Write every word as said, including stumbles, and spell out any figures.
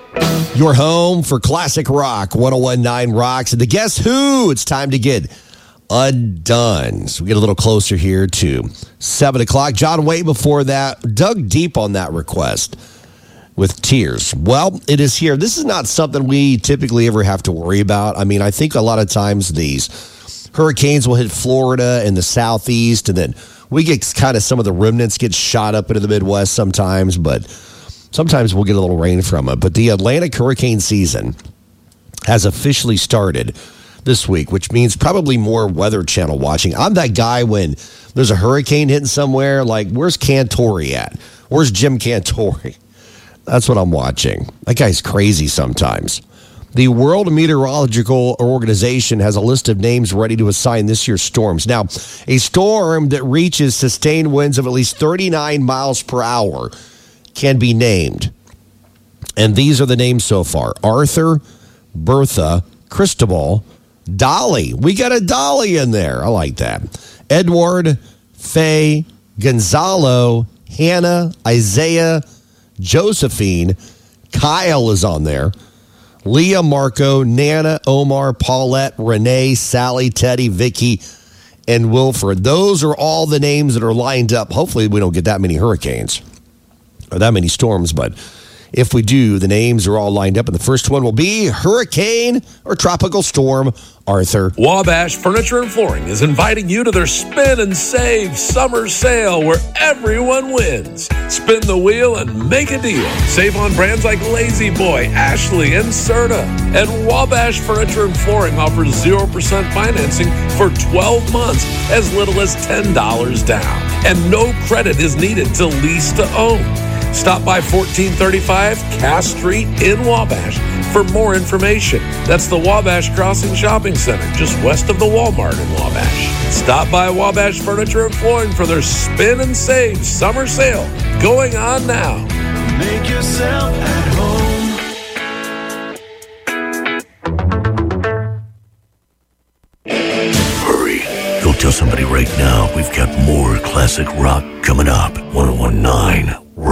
Your home for classic rock, one oh one point nine Rocks. And to guess who? It's time to get undone. So we get a little closer here to seven o'clock. John, way before that, dug deep on that request with Tears. Well, it is here. This is not something we typically ever have to worry about. I mean, I think a lot of times these hurricanes will hit Florida and the southeast, and then we get kind of some of the remnants get shot up into the Midwest sometimes, but sometimes we'll get a little rain from it. But the Atlantic hurricane season has officially started this week, which means probably more Weather Channel watching. I'm that guy when there's a hurricane hitting somewhere, like, where's Cantori at? Where's Jim Cantori? That's what I'm watching. That guy's crazy sometimes. The World Meteorological Organization has a list of names ready to assign this year's storms. Now, a storm that reaches sustained winds of at least thirty-nine miles per hour can be named. And these are the names so far: Arthur, Bertha, Cristobal, Dolly. We got a Dolly in there. I like that. Edward, Faye, Gonzalo, Hannah, Isaiah, Josephine, Kyle is on there. Leah, Marco, Nana, Omar, Paulette, Renee, Sally, Teddy, Vicky, and Wilfred. Those are all the names that are lined up. Hopefully we don't get that many hurricanes or that many storms, but if we do, the names are all lined up, and the first one will be Hurricane or Tropical Storm Arthur. Wabash Furniture and Flooring is inviting you to their Spin and Save summer sale where everyone wins. Spin the wheel and make a deal. Save on brands like Lazy Boy, Ashley, and Serta. And Wabash Furniture and Flooring offers zero percent financing for twelve months, as little as ten dollars down. And no credit is needed to lease to own. Stop by fourteen thirty-five Cass Street in Wabash for more information. That's the Wabash Crossing Shopping Center, just west of the Walmart in Wabash. Stop by Wabash Furniture and Flooring for their Spin and Save summer sale going on now. Make yourself at home. Hurry. Go tell somebody right now we've got more classic rock coming up. one oh one point nine